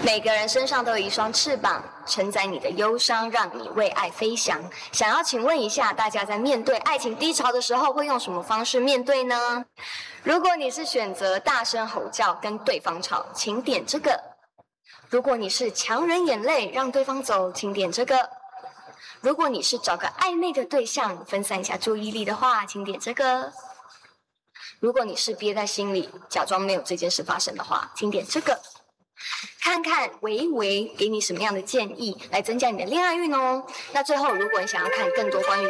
每个人身上都有一双翅膀，承载你的忧伤，让你为爱飞翔。想要请问一下，大家在面对爱情低潮的时候，会用什么方式面对呢？如果你是选择大声吼叫跟对方吵，请点这个；如果你是强忍眼泪让对方走，请点这个；如果你是找个暧昧的对象分散一下注意力的话，请点这个；如果你是憋在心里假装没有这件事发生的话，请点这个。看看维给你什么样的建议来增加你的恋爱运哦。那最后，如果你想要看更多关于